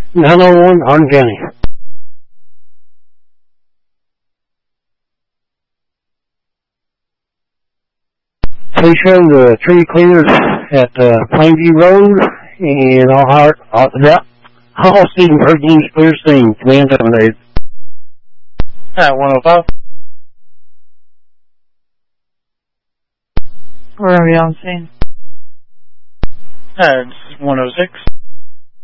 901 Hardin County. Please show the tree cleaners at Plainview Road and all Stephen Perkins clear scene. Command terminated. 105. We're going to be on scene. It's 106.